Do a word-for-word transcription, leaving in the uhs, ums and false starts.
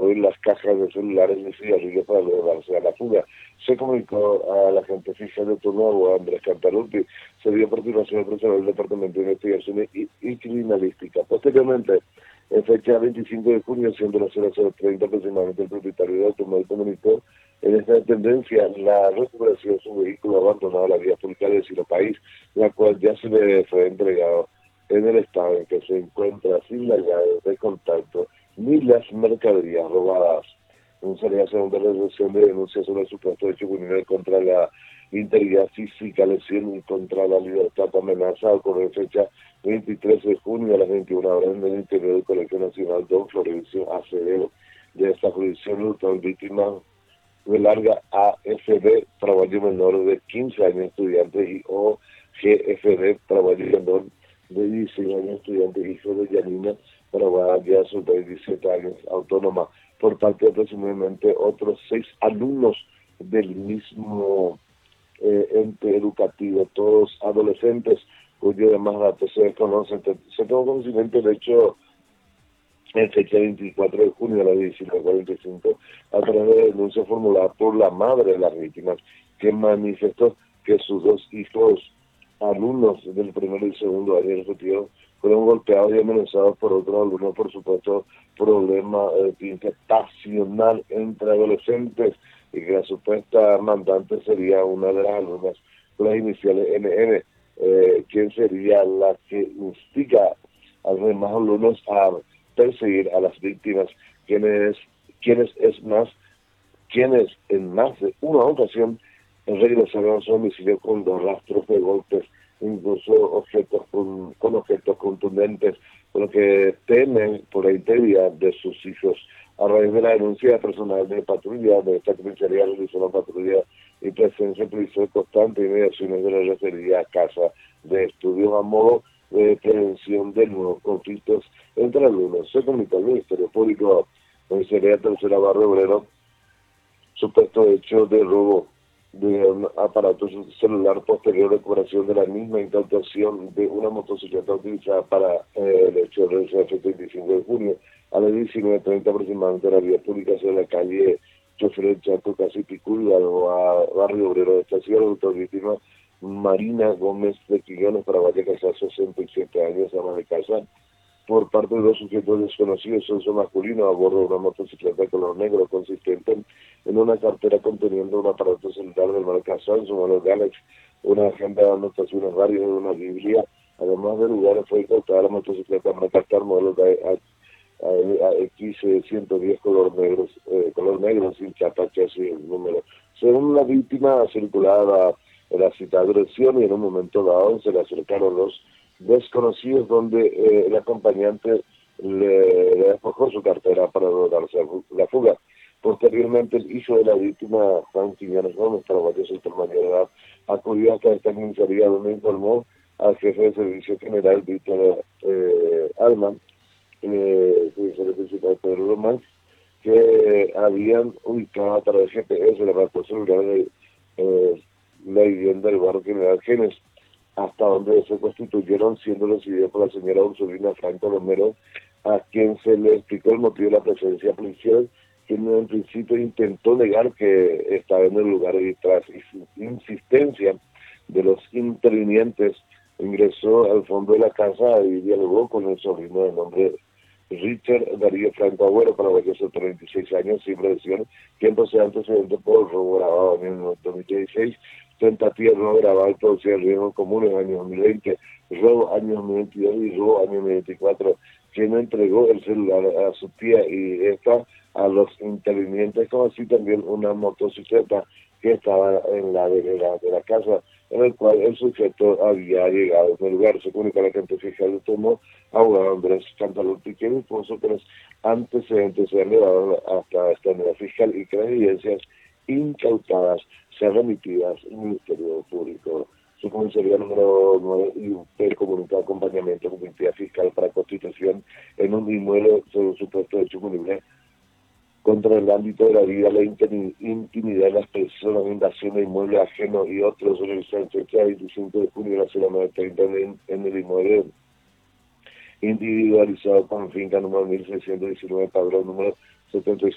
y las cajas de celulares y cigarrillos para luego darse a la fuga. Se comunicó a la agente fiscal de turno, Andrés Cantalupi. Se dio a continuación el proceder del Departamento de Investigaciones y, y Criminalística. Posteriormente, en fecha veinticinco de junio, siendo las cero cero treinta aproximadamente, el propietario de automóvil comunicó en esta dependencia la recuperación de su vehículo abandonado a la vía pública de Silo País, la cual ya se le fue entregado en el estado en que se encuentra sin las llaves de contacto ni las mercaderías robadas. Un sería segunda resolución de denuncia sobre el supuesto hecho criminal contra la integridad física, lesión y contra la libertad amenazada con fecha veintitrés de junio a las veintiuna horas en el interior del Colegio Nacional Don Florencio Acevedo. De esta jurisdicción, lutan víctimas de larga A F D, trabajo menor de quince años, estudiantes, y O G F D, trabajo menor de dieciséis años, estudiantes, hijo de Yanina, trabajo ya sus diecisiete años, autónoma, por parte de presumiblemente otros seis alumnos del mismo eh, ente educativo, todos adolescentes, cuyos demás datos se desconocen. Se tomó conocimiento del hecho en fecha veinticuatro de junio a las diecinueve cuarenta y cinco, a través de denuncia formulada por la madre de las víctimas, que manifestó que sus dos hijos, alumnos del primero y segundo año respectivos, fueron golpeados y amenazados por otros alumnos, por supuesto, problema eh, de pasional entre adolescentes, y que la supuesta mandante sería una de las alumnas con las iniciales N N, eh, quien sería la que instiga a los demás alumnos a perseguir a las víctimas, quienes, quienes es más, quienes en más de una ocasión regresaron a su domicilio con dos rastros de golpes, incluso objetos con, con objetos contundentes, con lo que temen por la integridad de sus hijos. A raíz de la denuncia personal de patrulla de esta comisaría, realizó la patrulla y presencia policial constante y mediaciones de la referida casa de estudios a modo de prevención de nuevos conflictos entre alumnos. Se comunicó al Ministerio Público, Comisaría Tercera Barrio Obrero, supuesto hecho de robo de un aparato celular, posterior recuperación de la misma, incautación de una motocicleta utilizada para eh, el hecho de el veinticinco de junio a las diecinueve treinta aproximadamente, la vía pública hacia la calle Chofer Chaco, casi Picuy, a Barrio Obrero de esta ciudad. La autovíctima Marina Gómez de Quiñones, para Valle Casar, sesenta y siete años, ama de casa, por parte de dos sujetos desconocidos, sexo masculino, a bordo de una motocicleta de color negro, consistente en una cartera conteniendo un aparato celular del marca Samsung, modelo Galaxy, una agenda de anotaciones varias de una biblia. Además de lugares, fue incautada la motocicleta marca Star, modelo X ciento diez, color negro, eh, color negro, sin chapa, chasis, el número. Según la víctima, circulaba en la citada dirección y en un momento dado se le acercaron los desconocidos, donde eh, el acompañante le, le despojó su cartera para darse la fuga. Posteriormente, el hijo de la víctima, Juan Quiñones Gómez, trabajo sector mayor de edad, acudió hasta esta comisaría, donde informó al jefe de servicio general, Víctor eh, Alman, eh, comisario principal Pedro Román, que habían ubicado a través de G P S la radio celular de eh, la vivienda del barrio General Genes, hasta donde se constituyeron, siendo recibido por la señora Ursulina Franco Romero, a quien se le explicó el motivo de la presencia policial, quien en principio intentó negar que estaba en el lugar, y tras insistencia de los intervinientes ingresó al fondo de la casa y dialogó con el sobrino de nombre Richard Darío Franco Agüero, paraguayo de treinta y seis años, sin presión, quien posee antecedentes por robo grabado en el dos mil dieciséis, tentativa de robo grabado y producción de riesgos comunes en el año dos mil veinte, robo año dos mil veintidós y robo año dos mil veinticuatro, quien entregó el celular a su tía y esta a los intervinientes, como así también una motocicleta que estaba en la vereda de la casa, en el cual el sujeto había llegado en el lugar. Se comunica a la gente fiscal de Tomo, abogado Andrés Cantalupi, quien impuso que los antecedentes se han llevado hasta esta unidad fiscal y que las evidencias incautadas sean remitidas al Ministerio Público. Su comisaría número nueve y usted comunica acompañamiento con entidad fiscal para constitución en un inmueble sobre un supuesto hecho punible contra el ámbito de la vida, la intimidad de las personas, invasión de inmuebles ajenos y otros, realizados en fecha veinticinco de junio de la semana de treinta en, en el inmueble individualizado con finca número mil seiscientos diecinueve, padrón número setenta y